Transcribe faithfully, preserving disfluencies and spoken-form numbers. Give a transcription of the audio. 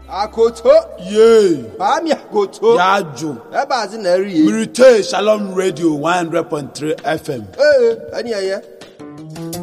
Akoto. Yay. Bami akoto. Yajo. Eba zi na ri. Mirite Shalom Radio one hundred point three F M. Eh, ani aya.